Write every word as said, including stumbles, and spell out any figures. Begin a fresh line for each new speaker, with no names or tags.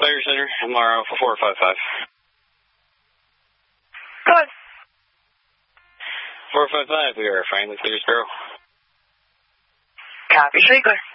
Fire Center, M R Alpha four five five.
Go ahead.
four five five, we are finally clear zero.
Copy, stay clear.